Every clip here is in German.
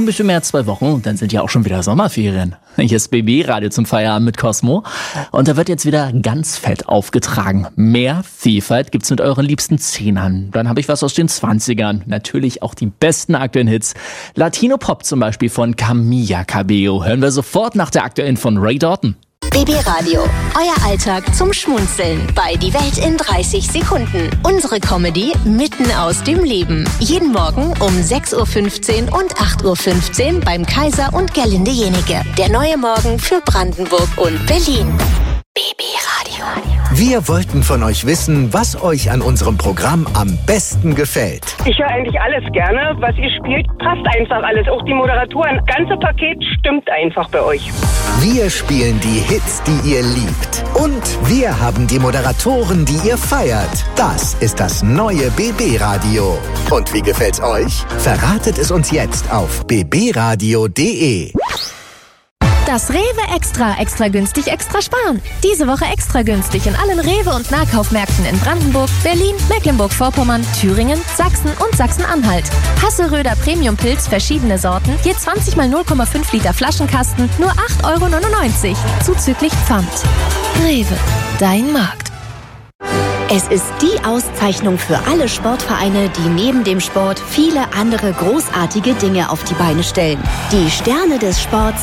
bisschen mehr als 2 Wochen und dann sind ja auch schon wieder Sommerferien. Hier ist BB Radio zum Feierabend mit Cosmo und da wird jetzt wieder ganz fett aufgetragen. Mehr Vielfalt gibt's mit euren liebsten Zehnern. Dann habe ich was aus den 20ern. Natürlich auch die besten aktuellen Hits. Latino Pop zum Beispiel von Camila Cabello. Hören wir sofort nach der aktuellen von Ray Dalton. BB Radio, euer Alltag zum Schmunzeln bei Die Welt in 30 Sekunden. Unsere Comedy mitten aus dem Leben. Jeden Morgen um 6.15 Uhr und 8.15 Uhr beim Kaiser und Gerlinde Jenike. Der neue Morgen für Brandenburg und Berlin. BB Radio. Wir wollten von euch wissen, was euch an unserem Programm am besten gefällt. Ich höre eigentlich alles gerne. Was ihr spielt, passt einfach alles. Auch die Moderatoren. Das ganze Paket stimmt einfach bei euch. Wir spielen die Hits, die ihr liebt. Und wir haben die Moderatoren, die ihr feiert. Das ist das neue BB Radio. Und wie gefällt's euch? Verratet es uns jetzt auf bbradio.de. Das Rewe Extra günstig, extra sparen. Diese Woche extra günstig in allen Rewe- und Nahkaufmärkten in Brandenburg, Berlin, Mecklenburg-Vorpommern, Thüringen, Sachsen und Sachsen-Anhalt. Hasseröder Premium-Pilz, verschiedene Sorten, je 20 mal 0,5 Liter Flaschenkasten, nur 8,99 €, zuzüglich Pfand. Rewe, dein Markt. Es ist die Auszeichnung für alle Sportvereine, die neben dem Sport viele andere großartige Dinge auf die Beine stellen. Die Sterne des Sports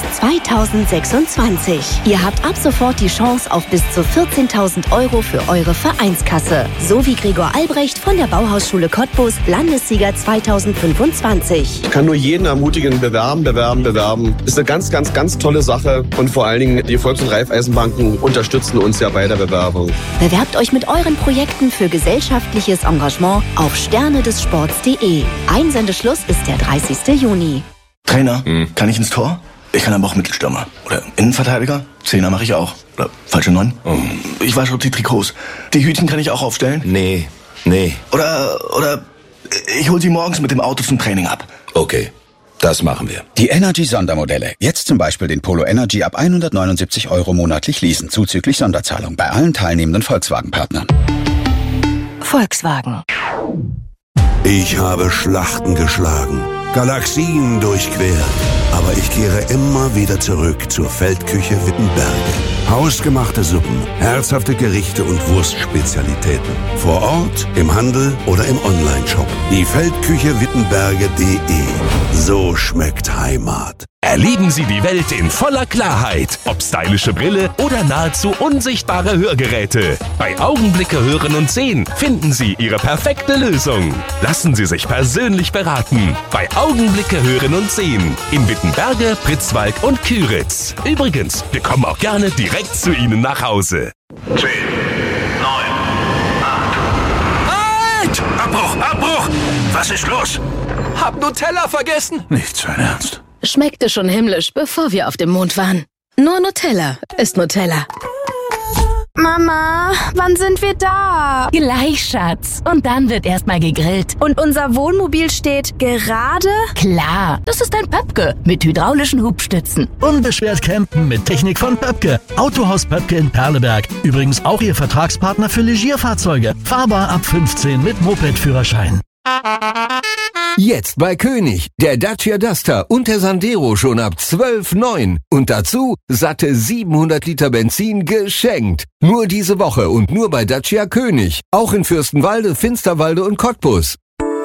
2026. Ihr habt ab sofort die Chance auf bis zu 14.000 € für eure Vereinskasse. So wie Gregor Albrecht von der Bauhausschule Cottbus, Landessieger 2025. Ich kann nur jeden ermutigen, bewerben. Ist eine ganz, ganz, ganz tolle Sache. Und vor allen Dingen, die Volks- und Raiffeisenbanken unterstützen uns ja bei der Bewerbung. Bewerbt euch mit euren Projekten für gesellschaftliches Engagement auf sternedessports.de. Einsendeschluss ist der 30. Juni. Trainer, kann ich ins Tor? Ich kann aber auch Mittelstürmer. Oder Innenverteidiger? Zehner mache ich auch. Oder falsche 9? Ich wasche die Trikots. Die Hütchen kann ich auch aufstellen? Nee. Oder ich hol sie morgens mit dem Auto zum Training ab. Okay, das machen wir. Die Energy-Sondermodelle. Jetzt zum Beispiel den Polo Energy ab 179 € monatlich leasen, zuzüglich Sonderzahlung bei allen teilnehmenden Volkswagen-Partnern. Volkswagen. Ich habe Schlachten geschlagen, Galaxien durchquert, aber ich kehre immer wieder zurück zur Feldküche Wittenberge. Hausgemachte Suppen, herzhafte Gerichte und Wurstspezialitäten. Vor Ort, im Handel oder im Onlineshop. Die Feldküche Wittenberge.de. So schmeckt Heimat. Erleben Sie die Welt in voller Klarheit. Ob stylische Brille oder nahezu unsichtbare Hörgeräte. Bei Augenblicke Hören und Sehen finden Sie Ihre perfekte Lösung. Lassen Sie sich persönlich beraten. Bei Augenblicke Hören und Sehen. In Wittenberge, Pritzwalk und Küritz. Übrigens, wir kommen auch gerne direkt zu Ihnen nach Hause. 10, 9, 8. Halt! Abbruch! Was ist los? Hab Nutella vergessen. Nicht sein Ernst. Schmeckte schon himmlisch, bevor wir auf dem Mond waren. Nur Nutella ist Nutella. Mama, wann sind wir da? Gleich, Schatz. Und dann wird erstmal gegrillt. Und unser Wohnmobil steht gerade? Klar, das ist ein Pöpke mit hydraulischen Hubstützen. Unbeschwert campen mit Technik von Pöpke. Autohaus Pöpke in Perleberg. Übrigens auch Ihr Vertragspartner für Legierfahrzeuge. Fahrbar ab 15 mit Moped-Führerschein. Jetzt bei König, der Dacia Duster und der Sandero schon ab 12,9. Und dazu satte 700 Liter Benzin geschenkt. Nur diese Woche und nur bei Dacia König. Auch in Fürstenwalde, Finsterwalde und Cottbus.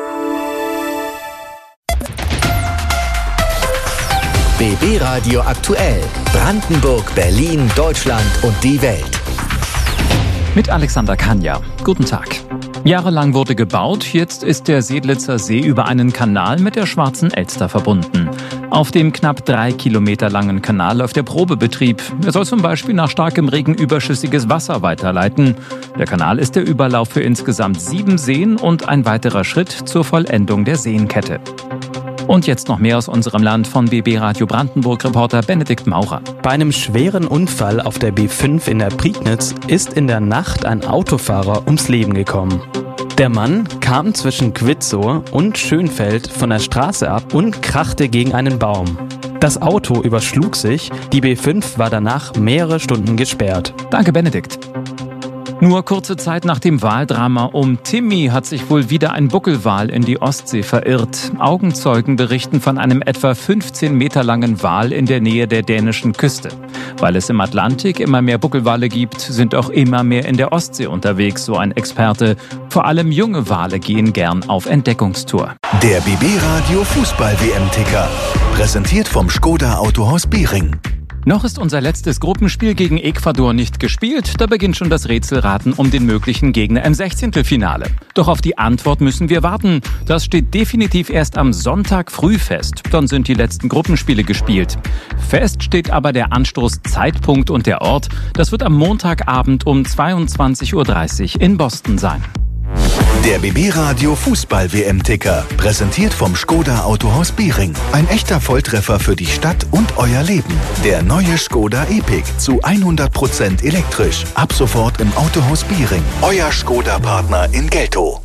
BB Radio aktuell. Brandenburg, Berlin, Deutschland und die Welt. Mit Alexander Kanja. Guten Tag. Jahrelang wurde gebaut, jetzt ist der Sedlitzer See über einen Kanal mit der Schwarzen Elster verbunden. Auf dem knapp 3 Kilometer langen Kanal läuft der Probebetrieb. Er soll zum Beispiel nach starkem Regen überschüssiges Wasser weiterleiten. Der Kanal ist der Überlauf für insgesamt 7 Seen und ein weiterer Schritt zur Vollendung der Seenkette. Und jetzt noch mehr aus unserem Land von BB Radio Brandenburg-Reporter Benedikt Maurer. Bei einem schweren Unfall auf der B5 in der Prignitz ist in der Nacht ein Autofahrer ums Leben gekommen. Der Mann kam zwischen Quitzow und Schönfeld von der Straße ab und krachte gegen einen Baum. Das Auto überschlug sich, die B5 war danach mehrere Stunden gesperrt. Danke, Benedikt. Nur kurze Zeit nach dem Waldrama um Timmy hat sich wohl wieder ein Buckelwal in die Ostsee verirrt. Augenzeugen berichten von einem etwa 15 Meter langen Wal in der Nähe der dänischen Küste. Weil es im Atlantik immer mehr Buckelwale gibt, sind auch immer mehr in der Ostsee unterwegs, so ein Experte. Vor allem junge Wale gehen gern auf Entdeckungstour. Der BB Radio Fußball-WM-Ticker. Präsentiert vom Škoda Autohaus Bering. Noch ist unser letztes Gruppenspiel gegen Ecuador nicht gespielt. Da beginnt schon das Rätselraten um den möglichen Gegner im 16. Doch auf die Antwort müssen wir warten. Das steht definitiv erst am Sonntag früh fest. Dann sind die letzten Gruppenspiele gespielt. Fest steht aber der Anstoßzeitpunkt und der Ort. Das wird am Montagabend um 22:30 Uhr in Boston sein. Der BB Radio Fußball-WM-Ticker. Präsentiert vom Škoda Autohaus Bering. Ein echter Volltreffer für die Stadt und euer Leben. Der neue Škoda Epiq zu 100% elektrisch. Ab sofort im Autohaus Bering. Euer Škoda-Partner in Geltow.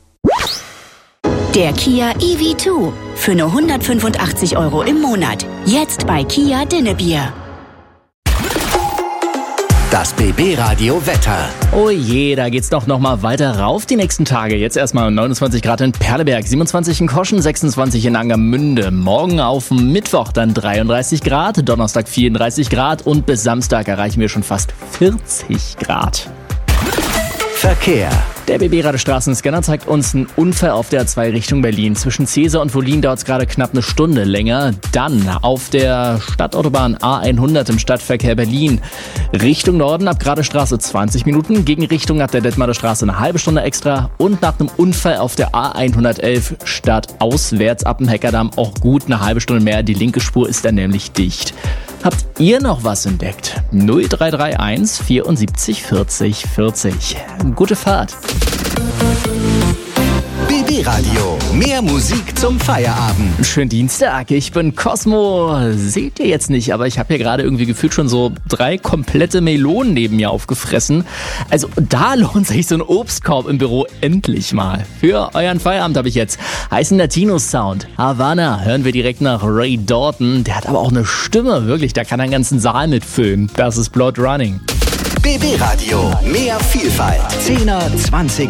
Der Kia EV2 für nur 185 € im Monat. Jetzt bei Kia Dinnebier. Das BB-Radio Wetter. Oh je, da geht's doch noch mal weiter rauf die nächsten Tage. Jetzt erstmal 29 Grad in Perleberg, 27 in Koschen, 26 in Angermünde. Morgen auf Mittwoch dann 33 Grad, Donnerstag 34 Grad und bis Samstag erreichen wir schon fast 40 Grad. Verkehr. Der BB-Radio-Straßenscanner zeigt uns einen Unfall auf der A2 Richtung Berlin. Zwischen Cäsar und Wollin dauert es gerade knapp eine Stunde länger. Dann auf der Stadtautobahn A100 im Stadtverkehr Berlin Richtung Norden ab Gradestraße 20 Minuten, Gegenrichtung ab der Detmolder Straße eine halbe Stunde extra und nach einem Unfall auf der A111 stadtauswärts ab dem Heckerdamm auch gut eine halbe Stunde mehr. Die linke Spur ist dann nämlich dicht. Habt ihr noch was entdeckt? 0331 74 40 40. Gute Fahrt. BB Radio. Mehr Musik zum Feierabend. Schönen Dienstag, ich bin Cosmo. Seht ihr jetzt nicht, aber ich habe hier gerade irgendwie gefühlt schon so 3 komplette Melonen neben mir aufgefressen. Also da lohnt sich so ein Obstkorb im Büro endlich mal. Für euren Feierabend habe ich jetzt heißen Latino-Sound. Havana hören wir direkt nach Ray Dalton. Der hat aber auch eine Stimme, wirklich, da kann einen ganzen Saal mitfüllen. Das ist Blood Running. BB Radio. Mehr Vielfalt. 10er, 20er.